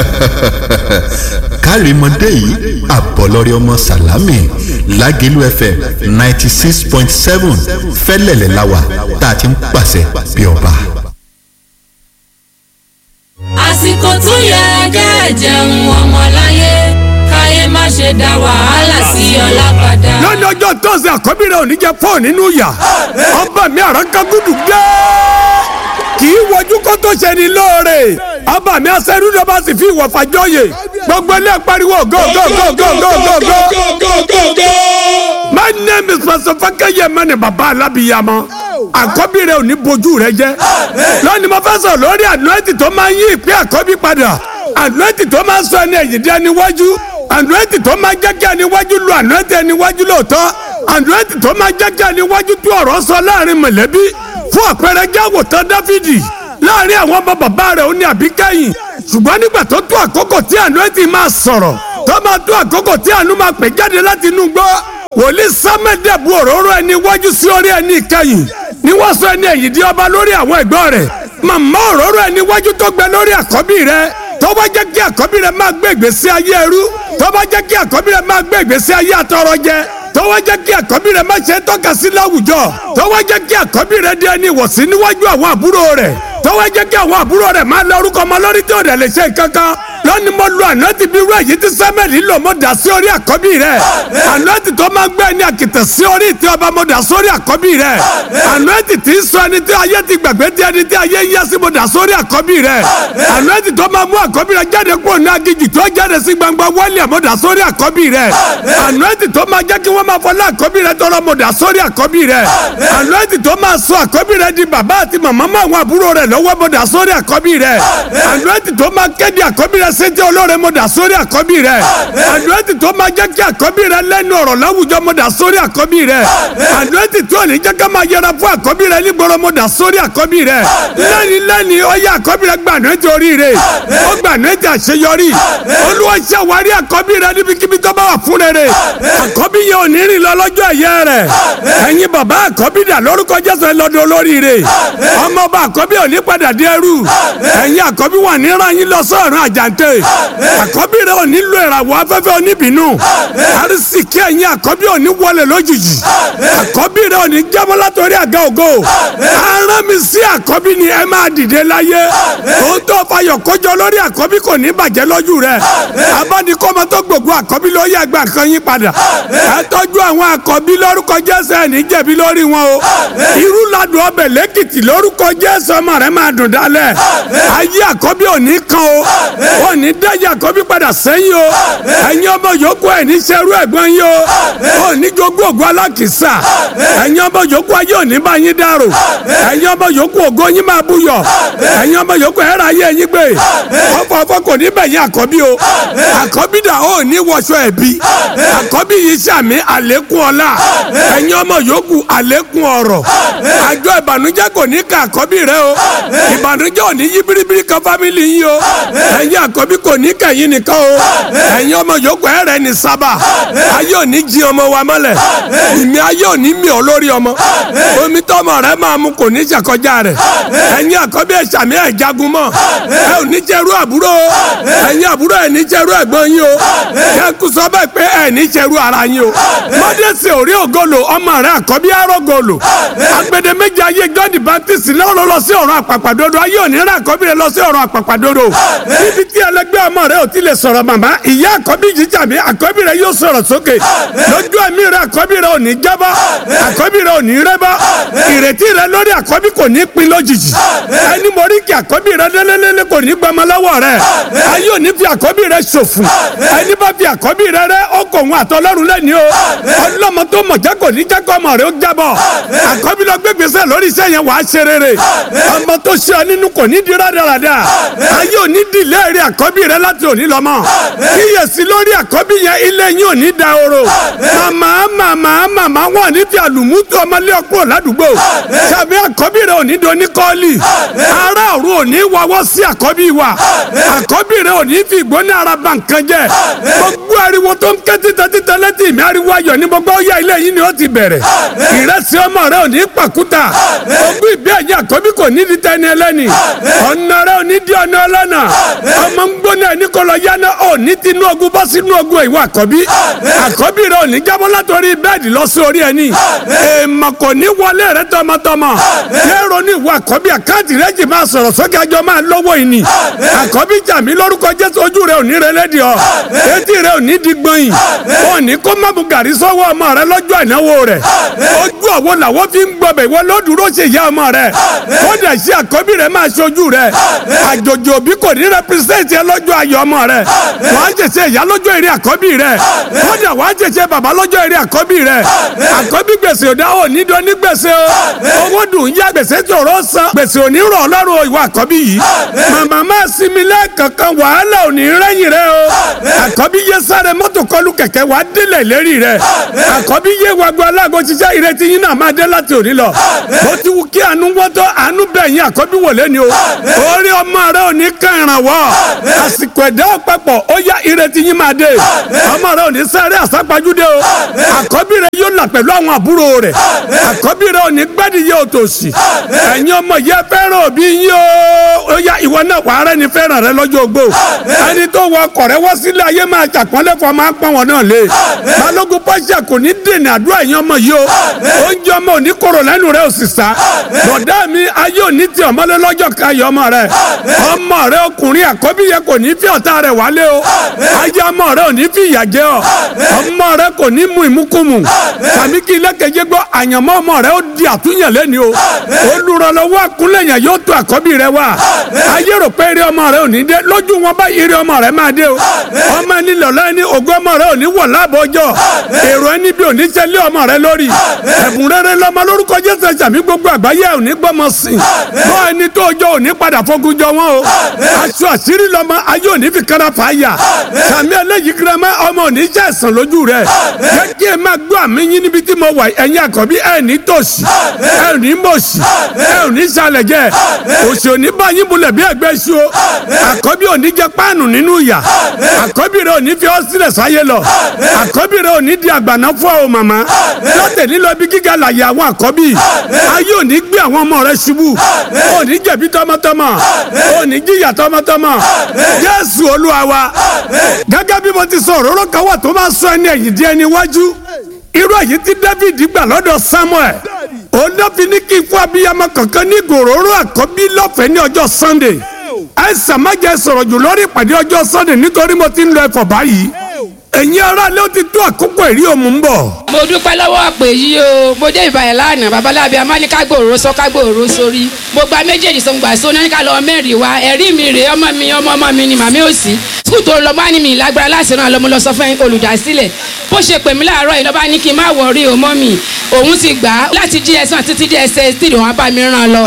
kárìmọ́dé yìí àbọ̀lọ́rẹ́ ọmọ sàlámì Lágẹ̀lú FM 96.7 fẹ́lẹ̀lẹ̀ láwà tá a ti ń pàṣẹ bí ọba. àsìkò tó yẹ kẹ́ jẹun ọmọláyé káyé má ṣe dá wàhálà sí ọlá padà. lọ́nà ọjọ́ tọ́sí àkọ́bí rẹ̀ ò ní jẹ́ fọ́ọ̀ nínú yà ọba mi àràkàgùdù gbé kì í wojú kó tó ṣe ní lóore ọba mi aṣẹ́rú ló bá sì fi ìwọ̀ fàjọyè gbogbo ilé pariwo go go go go go go go go. My name is Pastor Fakeye Mane baba alábìyamọ àkọ́bí rẹ̀ ò ní bojú rẹ̀ jẹ́ lónìí mo fẹ́ sọ lórí ànúẹ́tì tó máa ń yí ìpín àkọ́bí padà ànúẹ́tì tó máa ń sọ ẹni ẹ̀yìn di ẹni wájú ànúẹ́tì tó máa ń jẹ́ kí ẹni wájú lu ànúẹ́tì ẹni wájú lóòótọ́ ànúẹ́tì tó máa ń jẹ́ kí ẹni wájú tú ọ̀rọ̀ sọ láàrin mọ̀lẹ́bí fún àpẹẹrẹ jẹ́ àwòtán Dáfídì láàrin àwọn ọmọ bàbá rẹ̀ ó ní àbíkẹ́yìn ṣùgbọ́n nígbà tó tó àkókò tí ànúẹ́tì máa sọ̀rọ̀ tó máa tó àkókò tí àánú máa pè jáde láti inú gbọ́ wòlíì Sámúẹ́lì dẹ̀bù òróró ẹni wájú sí orí ẹni ìkẹyìn ni wọ́n sọ ẹni ẹ̀yìn di ọba lórí àwọn ẹ̀gbọ́n rẹ̀ màmá òróró ẹni wájú tó gbẹ lórí àkọ́bí rẹ̀ tó bá jẹ́ kí àkọ́bí rẹ̀ máa gbé ìgbésí ayé ẹrú tó bá jẹ́ kí àkọ́bí rẹ̀ máa gbé ìgbésí ayé atọrọjẹ tó wá jẹ́ kí àkọ́bí rẹ̀ máa ṣe tọ́ka sí láwùjọ tó wá jẹ́ kí àkọ́bí rẹ̀ di ẹni ìwọ̀sí níwájú àwọn àbúrò rẹ̀ tó wá jẹ́ kí àwọn àbúrò rẹ̀ máa lọ orúkọ ọmọ lórí tí ò dẹ̀ lè ṣe kankan lónìí mo lu ànọ́tì bí irú èyí tí Sámúẹ́lì lò mo dà sí orí àkọ́bí rẹ̀ ànọ́tì tó máa gbé ẹni àkìtàn sí orí ìtẹ́ ọba mo dà sórí àkọ́bí rẹ̀ ànọ́tì tí ń sọ ẹni tí ayé ti gbàgbé tí ẹni tí ayé ń yá sí mo dà sórí àkọ́bí rẹ̀ ànọ́tì tó máa mú àkọ́bí rẹ̀ jáde kúrò ní agijì tó jáde sí gbangba wọ́ọ̀lì mo dà sórí àkọ́bí rẹ̀ ànọ́tì tó máa jẹ́ kí wọ́n máa fọlá àkọ́bí rẹ̀ tọrọ mo dà sórí àkọ́bí rẹ̀ ànọ́tì tó máa sọ àkọ́bí rẹ̀ di bàbá àti màmá mọ́ àwọn àbúrò rẹ̀ lọ́wọ́ mo dà sórí àkọ́bí rẹ̀ ànọ́tì tó máa kéde àkọ́bí rẹ̀ sétí olóore mo dà sórí àkọ́bí rẹ̀ ànọ́tì tó máa jẹ́ kí àkọ́bí rẹ̀ lẹ́nu ọ̀rọ̀ láwùjọ mo dà sórí àkọ́bí rẹ̀ ànọ́tì tó ní jẹ́ ká máa yẹra fún àkọ́bí rẹ̀ nígboro mo dà sórí àkọ́bí rẹ̀ lẹ́ni ó yẹ àkọ́bí rẹ̀ gbà ànọ́tì oríire ó gbà ànọ́tì àṣeyọrí Olúwa ṣàwárí àkọ́bí rẹ̀ níbikíbi tó bá wà fún rere àkọ́bí yẹn ò ní rìn lọ lọ́jọ́ ẹ̀yẹ rẹ̀ ẹ̀yin bàbá àkọ́bí dà lórúkọ Jésù ẹ lọ́dọ̀ olóríire ọmọ ọba àkọ́bí ò ní padà dé ẹrú ẹ̀yin àkọ́bí wà ní ràn yín lọ sọ́ọ̀rùn àjàǹtẹ̀ àkọ́bí rẹ̀ ò ní lo ìràwọ̀ afẹ́fẹ́ oníbínú àrísìkí ẹ̀yin àkọ́bí ò ní wọlé lójijì àkọ́bí rẹ̀ ò ní jábọ́ látòrí àga ògo aràn mi sí àkọ́bí ni ẹ máa dìde láyé òun tó fayọ̀ kọjọ lórí àkọ́bí kò ní bàjẹ́ lójú rẹ̀ abánikọ́mọ tó gbogbo àkọ́bí ló yẹ gbà kan yín padà ẹ tọ́jú àwọn àkọ́bí lórúkọ Jésù ẹ̀ ní jẹ̀bi lórí wọn o irú ladùn ọbẹ̀ lẹ́kìtì lórúkọ Jésù ọmọ rẹ̀ máa dùn dálẹ̀ ayé àkọ́bí ò ní kan o ò ní dájà àkọ́bí padà sẹ́yìn o ẹ̀yin ọmọ yòókù ẹ̀ ní ṣerú ẹ̀gbọ́n yín o ò ní jogún ògùn alákìsà ẹ̀yin ọmọ yòókù ayé ò ní bá yín dárò ẹ̀yin ọmọ yòókù ògo yín máa búyọ̀ ẹ̀yin ọmọ yòókù ẹ̀rọ ayé yín gbé ọ̀fọ̀ọ̀fọ̀ kò ní bẹ̀yìn àkọ́bí o àkọ́bí dà ó ní wọṣọ ẹ̀bí àkọ́bí yìí sàmì àlékún ọlá ẹ̀yin ọmọ yòókù àlékún ọ̀rọ̀ àjọ ìbànújẹ́ kò ní ká àkọ́bí rẹ o ìbànújẹ́ ò ní yí biribiri kan fámìlì yín o ẹ̀yin àkọ́bí kò ní kẹ̀yìn nìkan o ẹ̀yin ọmọ yòókù ẹ̀rẹ̀ ní sábà ayé ò ní jí ọmọ wa mọ́lẹ̀ ìmí ayé ò ní mì ọ́ lórí ọmọ omi tọ́mọ rẹ máa mu kò ní ṣàkọjá rẹ̀ ẹ̀yin àkọ́bí ẹ̀ sàmì ẹ̀ jagun mọ́ ẹ ò ní jẹ́rú àbúrò ẹ̀yin àbúrò ẹ̀ ní jẹ́rú ẹ̀gbọ́n yín o kẹ́kù sọ bẹ́ẹ̀ pé ẹ̀ ní jẹ́rú ara yín o mọ́dẹ́sì orí ògolo ọmọ rẹ̀ àkọ́bí arógolo agbede méjì ayé John the Baptist lọ́rọ̀ lọ sí ọ̀run àpàpàdodo ayé òní rẹ̀ àkọ́bí rẹ̀ lọ sí ọ̀run àpàpàdodo níbi tí ẹlẹgbẹ́ ọmọ rẹ̀ ò ti lè sọ̀rọ̀ màmá ìyá àkọ́bí jíjà mi àkọ́bí rẹ̀ yóò sọ̀rọ̀ sókè lójú ẹ̀mí rẹ̀ àkọ́bí rẹ̀ ò ní jábọ́ àkọ́bí rẹ̀ ò ní rẹ́bọ́ ìrètí rẹ̀ lórí àkọ́bí kò ní pin lójijì ẹni mo rí kí àkọ́bí rẹ̀ lélẹ́lẹ́lẹ́ kò ní gbọmọ lọ́wọ́ rẹ̀ ayé òní fi àkọ́bí rẹ̀ ṣòfò ẹni bá fi àkọ́bí rẹ̀ rẹ́ ọkọ̀ òun àtọlọ́run lẹ́ni o ọlọ́mọ tó mọ̀ jẹ́ kò ní jẹ́ kọ́ ọmọ rẹ̀ ó jábọ̀ àkọ́bí lọ gbégbèsè lórí iṣẹ́ yẹn wàá ṣe rere ọmọ tó ṣe ọ nínú kò ní di rádaràda ayé òní dìlé èrè àkọ́bí rẹ̀ láti òní lọ́mọ kíyèsí lórí àkọ́bí yẹn ilé yín ò ní da oro màmá wọn ní fi àlùmútù ọmọlé ọkùnrin ládùúgbò sàbí àkọ́bí rẹ̀ ò ní doni kọ́ọ̀lì ará ọ̀run ò ní wáwọ́ sí àkọ́bí wa àkọ́bí rẹ ò ní fi ìgbóná ara bà nǹkan jẹ́ gbogbo ariwo tó ń ké títẹ létí mi ariwo ayọ̀ ní gbogbo ọ̀yà ilé yìí ni ó ti bẹ̀rẹ̀ ìrẹsì ọmọ rẹ ò ní pàkúta ogún ìbí ẹ̀yìn àkọ́bí kò ní di tẹni ẹlẹ́ni ọ̀nà rẹ ò ní di ọ̀nà ọlọ́nà ọmọ ń gbóná ẹni kò lọ yáná ò ní tinú ogun bọ́ sínú ogun ìwọ àkọ́bí rẹ ò ní jábọ́ látòrí bẹ́ẹ̀dì lọ sí orí ẹni èèmọ̀ kò ní wọlé rẹ tọmọtọmọ lérò ní ìwọ àkọ́bí àkáǹtì rẹ jì máa sọ̀rọ̀ sókè àjọ máa lọ́wọ́ ìní àkọ́bí jàmí lórúkọ Jésù ojú rẹ ò ní rẹlẹ́dì ọ etí rẹ ò ní di gbọ̀nyìn ò ní kó má bu gàrí sọ́wọ́ ọmọ rẹ lọ́jọ́ ìnáwó rẹ ojú ọ̀wọ́ làwọ́ fi ń gbọbẹ̀ ìwọ ló dúró ṣe ìyá ọmọ rẹ kódà ṣe àkọ́bí rẹ máa ṣojú rẹ àjòjì òbí kò ní rẹpísẹ́ǹtì ẹ lọ́jọ́ ayọ̀ ọmọ rẹ wàá jẹ̀ṣẹ̀ ìyá lọ́jọ́ èrè àkọ́bí rẹ kódà wàá jẹ̀ṣẹ̀ bàbá lọ́jọ́ èrè àkọ́bí rẹ àkọ́bí gbèsè ò dáwọ́ nídọ́ ní gbèsè o owó dùn yá gbèsè tòró san gbèsè ò ní rọ̀ ọlọ́run ìwọ àkọ́bí yìí màmá máa sinmi lẹ́ẹ̀kankan wàhálà ò ní rẹ́yìn rẹ o àkọ́bí yé sáré mọ́tò kọlù kẹ̀kẹ́ wàá délẹ̀ lérí rẹ àkọ́bí yé wàgbọ́ aláàgọ́ ṣiṣẹ́ ìrètí yín náà máa dé láti òní lọ bó ti wù kí àánú wọ́tọ́ àánú bẹ̀yìn àkọ́bí wò lé ni o orí ọmọ rẹ ò ní kàn ìrànwọ́ àsìkò ẹ̀dá ọ̀pẹ̀pọ̀ ó yá ìrètí yín máa dé ọmọ rẹ ò ní sáré àsápajúdé o àkọ́bí rẹ yóò là pẹ̀lú àwọn àbúrò rẹ àkọ́bí rẹ ò ní gbẹ́dìyẹ òtòṣì ẹ̀yin ọmọ yẹ fẹ́ràn òbí yín o ó yá ìwọ náà wàá rẹ́ni fẹ́ràn rẹ lọ́jọ́ ogbó ẹni tó wọ ọkọ̀ rẹ wọ́ sílé ayé máa ṣàpọ́nlé fún máa pọ́n wọn náà lé balógun pàṣẹ kò ní dènà àdúrà ẹ̀yin ọmọ yìí o oúnjẹ ọmọ ò ní kóró lẹ́nu rẹ ò sì sá bọ̀dá mi ayé ò ní ti ọmọlé lọ́jọ́ káyọ̀ ọmọ rẹ ọkùnrin àkọ́bí yẹ kò ní fi ọ̀tá rẹ wálé o ayé ọmọ rẹ ò ní fi ìyà jẹ ọ ọmọ rẹ kò ní mu ìmúkùmù tàbí kí ilé keje gbọ́ àyànmọ́ ọmọ rẹ ó di àtúnyàn lẹ́ni o olùrànlọ́wọ́ àkúnlẹ̀yàn yóò tó àkọ́bí rẹ wá ayé rò pé eré ọmọ rẹ ò ní dé lójú wọn bá eré ọmọ rẹ máa dé o ọmọ ẹni lọ́lá ẹni ògo ọmọ rẹ ò ní wọ̀ láàbọ̀jọ́ èrò ẹni bí ò ní ṣẹlẹ̀ ọmọ rẹ lórí ẹ̀bùn rere lọ́mọ lórúkọ Jésù ẹ̀sàmí gbogbo àgbáyé ò ní gbọ́mọ sìn bọ́ ẹni tó jọ ò ní padà fogun jọ wọn o aṣọ àṣírí lọ́mọ ayé ò ní fi kára fà á yà sàmì ẹlẹ́yìí girama ọmọ ò ní jẹ́ ẹ̀sán lójú rẹ yẹ kí ẹ máa gbọ́ àmì yín níbi tí mo wà ẹ̀yin àkọ́bí ẹ̀ ní tòṣì ẹ̀ ní mọ̀ṣì ẹ̀ ní sàlẹ̀ jẹ́ òṣì ò ní bá yín bulẹ̀ bí ẹgbẹ́ ṣu o àkọ́bí ò ní jẹ páànù nínú ìyà àkọ́bí rẹ ò ní fi ọ́ sílẹ̀ sáyé lọ àkọ́bí rẹ ò ní di àgbàná fún ọ màmá lọ́tẹ̀ nílò ibi gíga làyè àwọn àkọ́bí ayé ò ní gbé àwọn ọmọ rẹ ṣubú ò ní jẹ̀bi tọmọtọmọ ò ní jìyà tọmọtọmọ Jésù Olúwa wa gẹ́gẹ́ bí mo ti sọ òróró kan wà tó máa sọ ẹni ẹ̀yìn di ẹni wájú irú èyí tí David gbà lọ́dọ̀ Samuel olófin ní kí n fún abiyamọ kankan ní gòróró àkọ́bí lọ́fẹ̀ẹ́ ní ọjọ́ Sunday àìsàn má jẹ́ sọ̀rọ̀ jù lórí ìpàdé ọjọ́ Sunday nítorí mo ti ń lọ ẹ̀fọ̀ báyìí ẹ̀yin ará ló ti tó àkókò ìrí òmù ń bọ̀. mo dúpẹ́ lọ́wọ́ àpè yìí o mo dé ìbàyẹ̀ lánàá babalábí amáni kágbòòrò sọ kágbòòrò sórí mo gba méjèèjì sọ gbà sọ náà ká lọ mẹ́rin wa ẹ̀rí mi rèé ọmọ mi ni màmí òsì skul tó lọ bá ní mi lágbára láti ràn lọ́mọ lọ sọ fún olùdásílẹ̀ bó ṣe pè mí láàárọ̀ yìí lọ́ba ní kí n má wọrí o mọ́ mi òun ti gbà á láti GS1 títí DSS 3 wọn bá mi ràn lọ.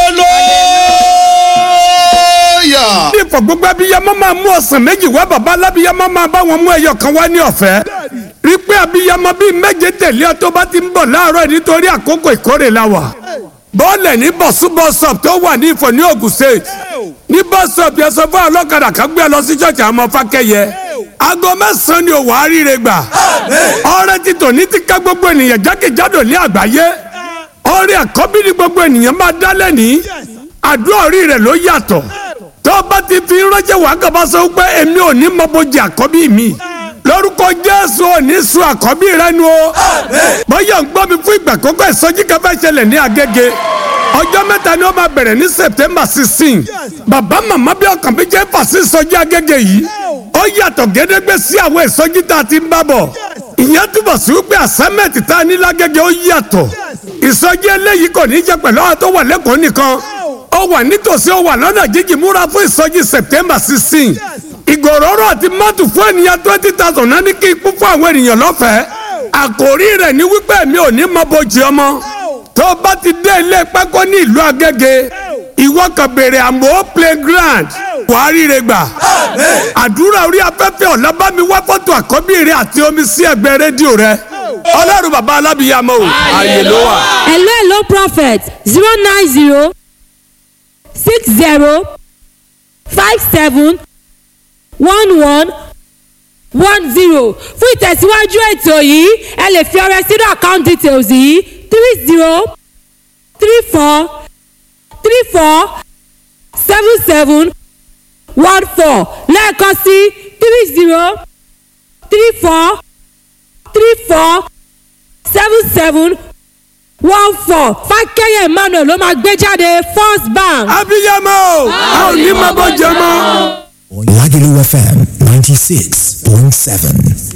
ní ìfọ̀ gbogbo abiyamọ máa mú ọ̀sán méjì wá bàbá alábiyamọ máa bá wọn mú ẹyọ kan wá ní ọ̀fẹ́ rí pé abiyamọ bíi méje tẹ̀lé ọ tó bá ti ń bọ̀ láàárọ̀ nítorí àkókò ìkórè la wà bọ́ọ̀lẹ̀ ní bọ̀súbọ̀sọ̀p tó wà ní ìfọ̀ ní Ògùn State ní bọ́sọ̀p yẹn sọ fún ọlọ́kadà kan gbé lọ sí ṣọ́ọ̀ṣì àwọn ọmọ Fákẹ́yẹ aago 9 ni òwò àríire gbà ọrẹ títò ní ti ká gbogbo ènìyàn jákèjádò ní àgbáyé ọrẹ àkọ́bí ní gbogbo ènìyàn máa dálẹ̀ ní àdúrà orí rẹ̀ ló yàtọ̀ tó bá ti fi ránṣẹ́ wàá kàbá sọ pé èmi ò ní mọ bójì àkọ́bí mi lórúkọ Jésù ò ní sun àkọ́bí rẹ nu o bóyá ń gbọ́ mi fún ìgbà kọ́kọ́ ìsọjí kan fẹ́ ṣẹlẹ̀ ní Agége ọjọ́ mẹ́ta ni ó máa bẹ̀rẹ̀ ní September 16 bàbá màmá bí ọkàn mi jẹ́ fàṣí ìsọjí Agége yìí ó yàtọ̀ gédégbé sí àwọn ìsọjí tá a ti ń bá bọ̀ ìyẹn túbọ̀ sí wípé àsámẹ́ǹtì tá a ní l'Agége ó yàtọ̀ ìsọjí eléyìí kò ní jẹ́ pẹ̀lú àwọn tó wà lẹ́kọ̀ọ́ nìkan ó wà nítòsí ó wà lọ́nà jíjìn múra fún ìsọjí September 16 ìgòròrò àti mọ́tò fún ènìyàn 20,000 náà ní kí ikú fún àwọn ènìyàn lọ́fẹ̀ẹ́ àkòrí rẹ̀ ní wípé mi ò ní mọ bójì ọmọ tó bá ti dé ilé pákó ní ìlú Agége ìwọ kan béèrè àmọ́ playground wàá ríre gbà àdúrà orí afẹ́fẹ́ ọ̀làbámi wá fọ́tò àkọ́bí rẹ àti omi sí ẹgbẹ́ rédíò rẹ Ọlọ́run bàbá alábìyamọ o ààyè ló wà. hello prophet 090 60 571110. fún ìtẹ̀síwájú ètò yìí ẹ lè fi ọrẹ sínú account details yìí 3034347714 lẹ́ẹ̀kan sí 3034347714 Fákẹ́yẹ Emmanuel ló máa gbé jáde First Bank. abiyamọ a ò ní máa bọ́ jẹ mọ́. Lagelu FM 96.7.